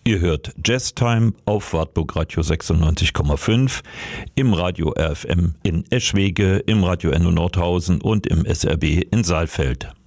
Ihr hört Jazztime auf Wartburg Radio 96,5, im Radio RFM in Eschwege, im Radio Enno Nordhausen und im SRB in Saalfeld.